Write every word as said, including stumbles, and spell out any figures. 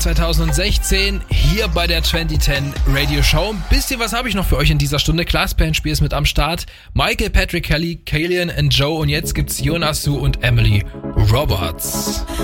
zweitausendsechzehn hier bei der zwanzig zehn Radio Show. Ein bisschen was habe ich noch für euch in dieser Stunde. Class Band Spiel ist mit am Start. Michael Patrick Kelly, Kalian und Joe und jetzt gibt's Jonas Su und Emily Roberts.